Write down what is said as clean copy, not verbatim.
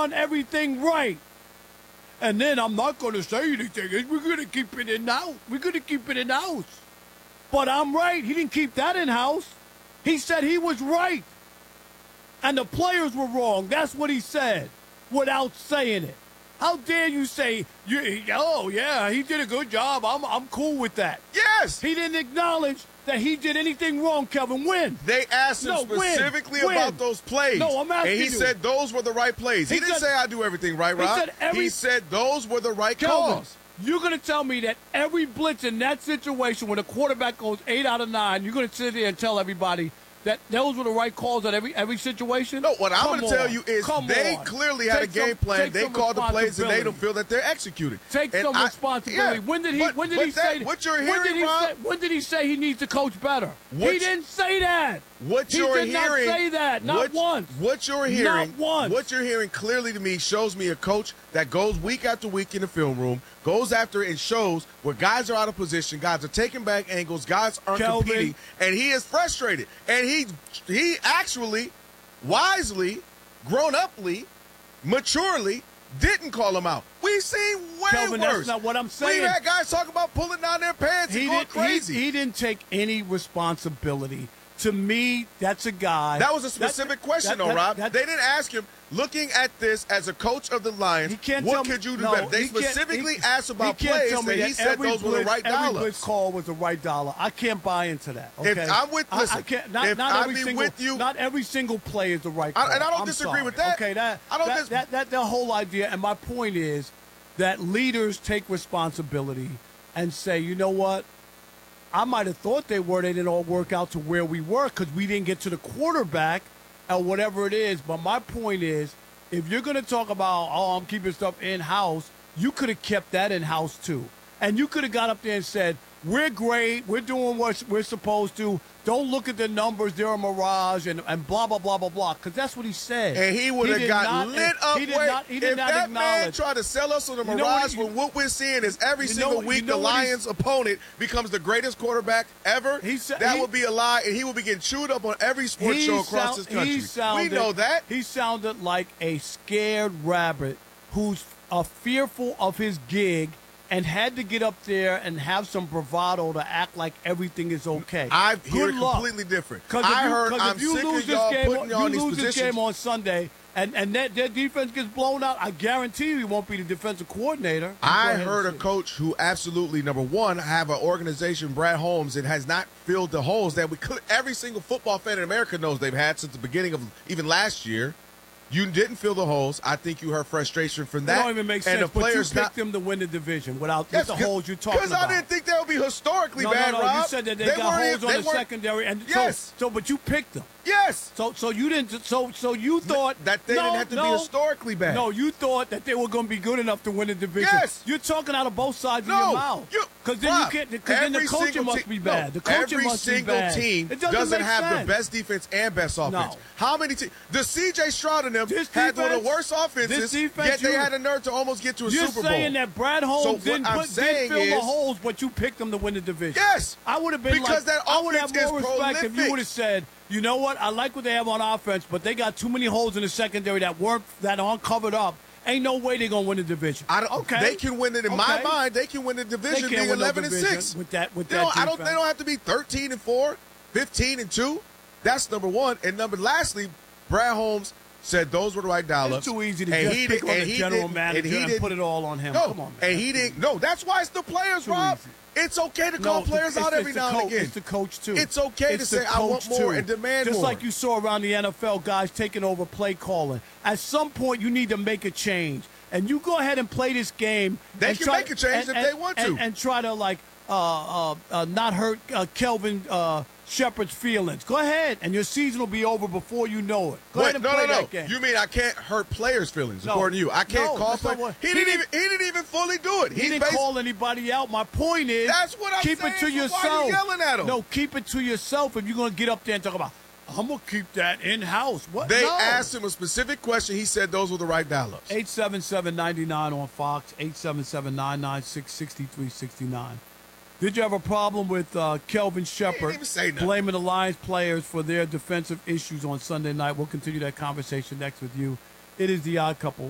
done everything right. And then I'm not going to say anything. We're going to keep it in-house. We're going to keep it in-house. But I'm right. He didn't keep that in-house. He said he was right. And the players were wrong. That's what he said without saying it. How dare you say, oh, yeah, he did a good job. I'm cool with that. Yes. He didn't acknowledge that he did anything wrong, Kelvin. When? They asked him specifically about those plays. No, I'm asking you. And he said those were the right plays. He didn't say I do everything right, Rob. He said those were the right calls. You're going to tell me that every blitz in that situation when a quarterback goes 8 out of 9, you're going to sit there and tell everybody that those were the right calls at every situation? No, what I'm going to tell you is they clearly had a game plan. They called the plays, and they don't feel that they're executing. Take some responsibility. Yeah, when did he say what you're hearing, Rob? When did he say he needs to coach better? He didn't say that. What you're hearing, he did not say that. Not once. What you're hearing, not once. What you're hearing clearly to me shows me a coach that goes week after week in the film room, goes after and shows where guys are out of position, guys are taking back angles, guys aren't competing, and he is frustrated. And he actually, wisely, grown-uply, maturely, didn't call him out. We've seen way Kelvin, worse. That's not what I'm saying. We've had guys talking about pulling down their pants and going crazy. He didn't take any responsibility. To me, that's a guy. That was a specific question, though, Rob. They didn't ask him, looking at this as a coach of the Lions, what could you do better? They specifically asked about plays, and he said those were the right dollars. Every blitz call was the right dollar. I can't buy into that, okay? If I'm with, listen, if I'm with you. Not every single play is the right call. And I don't disagree with that. Okay, that whole idea, and my point is that leaders take responsibility and say, you know what? I might have thought they didn't all work out to where we were because we didn't get to the quarterback or whatever it is. But my point is, if you're going to talk about, I'm keeping stuff in-house, you could have kept that in-house too. And you could have got up there and said, we're great, we're doing what we're supposed to. Don't look at the numbers, they're a mirage, and blah, blah, blah, blah, blah, because that's what he said. And he would have got lit up. If that man tried to sell us on a mirage when what we're seeing is every single week the Lions' opponent becomes the greatest quarterback ever, that would be a lie, and he would be getting chewed up on every sports show across this country. We know that. He sounded like a scared rabbit who's fearful of his gig and had to get up there and have some bravado to act like everything is okay. I hear it completely different. I heard I'm sick of y'all putting y'all in these positions. If you lose this game on Sunday and their defense gets blown out, I guarantee you he won't be the defensive coordinator. I heard a coach who absolutely, number one, have an organization, Brad Holmes, that has not filled the holes that every single football fan in America knows they've had since the beginning of even last year. You didn't fill the holes. I think you heard frustration from that. It don't even make sense. And the players picked them to win the division without the holes you're talking about. Because I didn't think they would be historically bad, Rob. You said that they got holes on the secondary, and but you picked them. Yes. So you didn't. So you thought that they didn't have to be historically bad. No, you thought that they were going to be good enough to win the division. Yes. You're talking out of both sides of your mouth. Because then you can't. Because then the coaching must be bad. The coaching must be bad. Every single team doesn't have the best defense and best offense. How many teams? The C.J. Stroud and them had one of the worst offenses, yet they had a nerve to almost get to a Super Bowl. You're saying that Brad Holmes didn't fill the holes, but you picked them to win the division. Yes. I would have been because that I would have more respect prolific. If you would have said, you know what, I like what they have on offense, but they got too many holes in the secondary that aren't covered up. Ain't no way they're gonna win the division. They can win it in my mind. They can win the division being 11-6 with that. They don't have to be 13-4, 15-2. That's number one. And lastly, Brad Holmes said those were the right dollars. It's too easy to just pick on the general manager and put it all on him. No, come on, man. And he didn't. No, that's why it's the players, Rob. Easy. It's okay to call players out every now and again. It's the coach, too. It's okay to say, I want more and demand more. Just like you saw around the NFL, guys taking over play calling. At some point, you need to make a change. And you go ahead and play this game. They can make a change if they want to. And try to, not hurt Kelvin Shepard's feelings. Go ahead, and your season will be over before you know it. Go ahead and play that game. You mean I can't hurt players' feelings, according to you? I can't call players. He didn't even fully do it. He didn't call anybody out. My point is, that's what I'm keep saying. It to yourself. Why are you yelling at him? No, keep it to yourself if you're going to get up there and talk about, I'm going to keep that in-house. What? They asked him a specific question. He said those were the right dollars. 877-99 on Fox, 877-996-6369. Did you have a problem with Kelvin Shepard blaming the Lions players for their defensive issues on Sunday night? We'll continue that conversation next with you. It is The Odd Couple,